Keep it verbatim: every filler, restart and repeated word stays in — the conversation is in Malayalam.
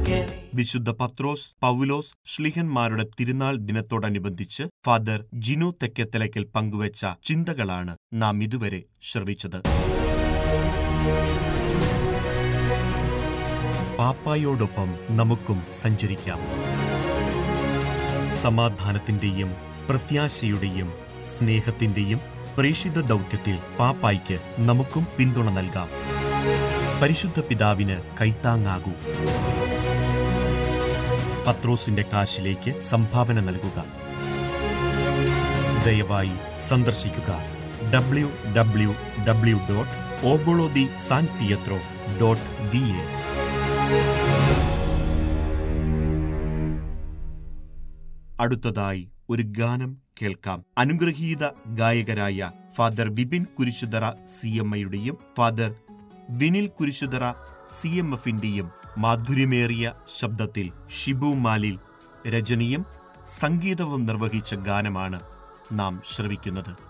വിശുദ്ധ പത്രോസ് പൗലോസ് ശ്ലീഹന്മാരുടെ തിരുനാൾ ദിനത്തോടനുബന്ധിച്ച് ഫാദർ ജിനു തെക്കേത്തലയ്ക്കൽ പങ്കുവച്ച ചിന്തകളാണ് നാം ഇതുവരെ ശ്രവിച്ചത്. പാപ്പായോടൊപ്പം നമുക്കും സഞ്ചരിക്കാം. സമാധാനത്തിന്റെയും പ്രത്യാശയുടെയും സ്നേഹത്തിന്റെയും പ്രേഷിത ദൗത്യത്തിൽ പാപ്പായ്ക്ക് നമുക്കും പിന്തുണ നൽകാം. പരിശുദ്ധ പിതാവിന് കൈത്താങ്ങാകൂ. പത്രോസിന്റെ കാശിലേക്ക് സംഭാവന നൽകുക. ദയവായി സന്ദർശിക്കുക W W W dot ഓബോളോ the San Pietro dot V A. അടുത്തതായി ഒരു ഗാനം കേൾക്കാം. അനുഗ്രഹീത ഗായകരായ father Vipin Kurisuthara C M ഐയുടെയും father Vinil Kurisuthara C M എഫിന്റെയും മാധുര്യമേറിയ ശബ്ദത്തിൽ ഷിബു മാലിൽ രചനയും സംഗീതവും നിർവഹിച്ച ഗാനമാണ് നാം ശ്രവിക്കുന്നത്.